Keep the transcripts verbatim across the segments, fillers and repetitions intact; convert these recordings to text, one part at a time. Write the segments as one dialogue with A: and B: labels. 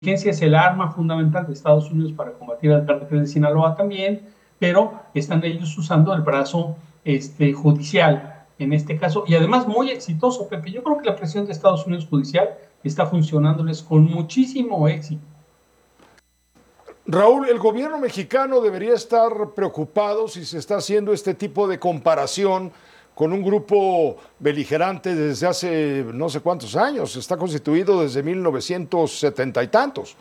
A: inteligencia es el arma fundamental de Estados Unidos para combatir al cártel de Sinaloa también, pero están ellos usando el brazo este, judicial en este caso, y además muy exitoso, Pepe. Yo creo que la presión de Estados Unidos judicial está funcionándoles con muchísimo éxito.
B: Raúl, el gobierno mexicano debería estar preocupado si se está haciendo este tipo de comparación con un grupo beligerante desde hace no sé cuántos años, está constituido desde mil novecientos setenta y tantos.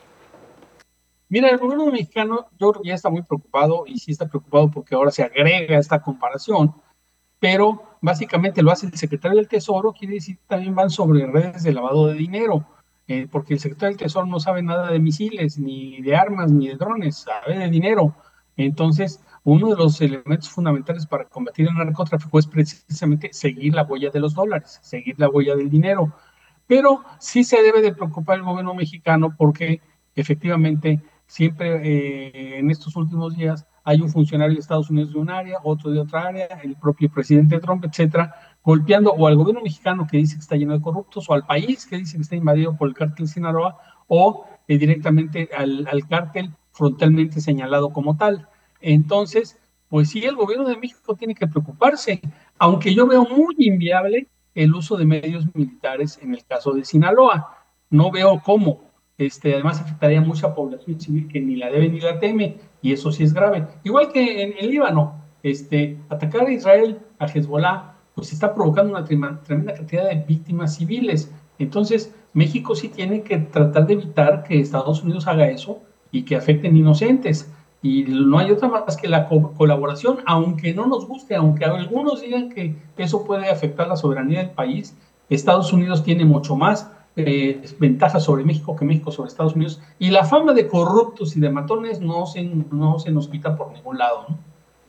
A: Mira, el gobierno mexicano yo creo que ya está muy preocupado, y sí está preocupado porque ahora se agrega esta comparación, pero básicamente lo hace el secretario del Tesoro. Quiere decir que también van sobre redes de lavado de dinero, eh, porque el secretario del Tesoro no sabe nada de misiles, ni de armas, ni de drones, sabe de dinero. Entonces, uno de los elementos fundamentales para combatir el narcotráfico es precisamente seguir la huella de los dólares, seguir la huella del dinero. Pero sí se debe de preocupar el gobierno mexicano porque efectivamente siempre eh, en estos últimos días hay un funcionario de Estados Unidos de un área, otro de otra área, el propio presidente Trump, etcétera, golpeando o al gobierno mexicano que dice que está lleno de corruptos, o al país que dice que está invadido por el cártel Sinaloa, o eh, directamente al, al cártel frontalmente señalado como tal. Entonces, pues sí, el gobierno de México tiene que preocuparse, aunque yo veo muy inviable el uso de medios militares en el caso de Sinaloa. No veo cómo. Este, además afectaría a mucha población civil que ni la debe ni la teme, y eso sí es grave. Igual que en el Líbano, este, atacar a Israel, a Hezbollah, pues está provocando una tremenda cantidad de víctimas civiles. Entonces, México sí tiene que tratar de evitar que Estados Unidos haga eso y que afecten inocentes. Y no hay otra más que la co colaboración, aunque no nos guste, aunque algunos digan que eso puede afectar la soberanía del país. Estados Unidos tiene mucho más eh, ventajas sobre México que México sobre Estados Unidos, y la fama de corruptos y de matones no se, no se nos quita por ningún lado, ¿no?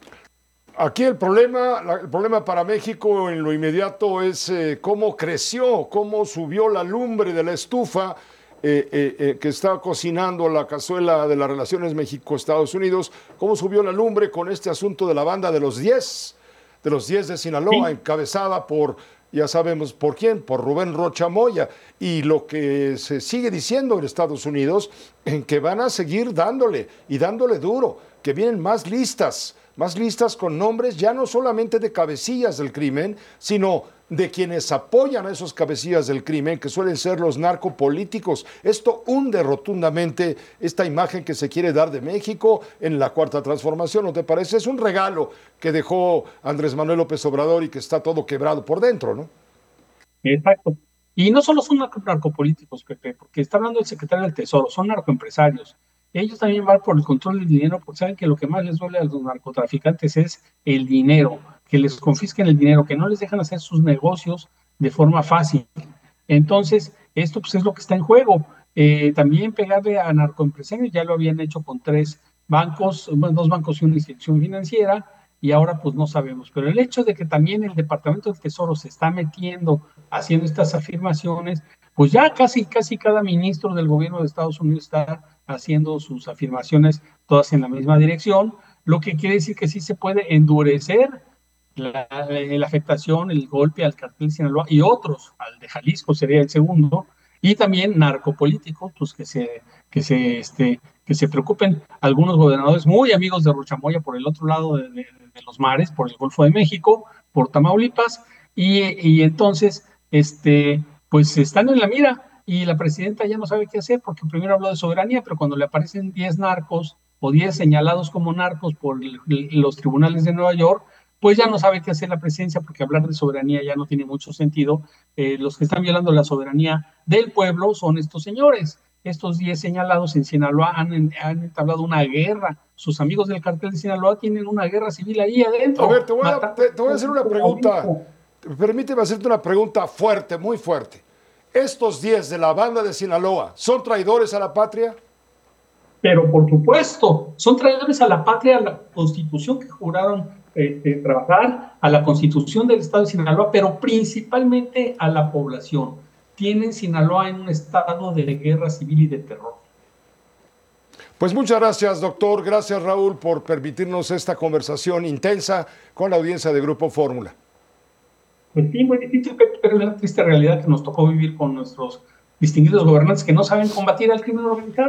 B: Aquí el problema, el problema para México en lo inmediato es eh, cómo creció, cómo subió la lumbre de la estufa eh, eh, eh, que está cocinando la cazuela de las relaciones México-Estados Unidos, cómo subió la lumbre con este asunto de la banda de los diez, de los diez de Sinaloa,
A: Sí.
B: encabezada por, ya sabemos por quién, por Rubén Rocha Moya, y lo que se sigue diciendo en Estados Unidos, en que van a seguir dándole y dándole duro, que vienen más listas, más listas con nombres ya no solamente de cabecillas del crimen, sino de quienes apoyan a esos cabecillas del crimen, que suelen ser los narcopolíticos. Esto hunde rotundamente esta imagen que se quiere dar de México en la Cuarta Transformación, ¿no te parece? Es un regalo que dejó Andrés Manuel López Obrador y que está todo quebrado por dentro, ¿no?
A: Exacto. Y no solo son narco narcopolíticos, Pepe, porque está hablando el secretario del Tesoro, son narcoempresarios. Ellos también van por el control del dinero, porque saben que lo que más les duele a los narcotraficantes es el dinero, que les confisquen el dinero, que no les dejan hacer sus negocios de forma fácil. Entonces, esto pues, es lo que está en juego. Eh, también pegarle a narcoempresarios, ya lo habían hecho con tres bancos, bueno, dos bancos y una institución financiera, y ahora pues no sabemos. Pero el hecho de que también el Departamento del Tesoro se está metiendo haciendo estas afirmaciones, pues ya casi, casi cada ministro del gobierno de Estados Unidos está haciendo sus afirmaciones todas en la misma dirección, lo que quiere decir que sí se puede endurecer la, la afectación, el golpe al cartel de Sinaloa y otros, al de Jalisco sería el segundo, y también narcopolíticos, pues que se, que se, este, que se preocupen algunos gobernadores muy amigos de Rochamoya por el otro lado de, de, de los mares, por el Golfo de México, por Tamaulipas, y, y entonces, este, pues están en la mira, y la presidenta ya no sabe qué hacer, porque primero habló de soberanía, pero cuando le aparecen diez narcos o diez señalados como narcos por el, los tribunales de Nueva York, pues ya no sabe qué hacer la presidencia, porque hablar de soberanía ya no tiene mucho sentido. Eh, los que están violando la soberanía del pueblo son estos señores. Estos diez señalados en Sinaloa han, han entablado una guerra. Sus amigos del cartel de Sinaloa tienen una guerra civil ahí
B: A
A: adentro,
B: ver, te voy a,
A: matando
B: te, te voy a hacer una pregunta. Permíteme hacerte una pregunta fuerte, muy fuerte. ¿Estos diez de la banda de Sinaloa son traidores a la patria?
A: Pero por supuesto, son traidores a la patria, a la constitución que juraron este, trabajar, a la constitución del estado de Sinaloa, pero principalmente a la población. Tienen Sinaloa en un estado de guerra civil y de terror.
B: Pues muchas gracias, doctor. Gracias, Raúl, por permitirnos esta conversación intensa con la audiencia de Grupo Fórmula.
A: Pues sí, muy difícil, pero es la triste realidad que nos tocó vivir con nuestros distinguidos gobernantes que no saben combatir al crimen organizado.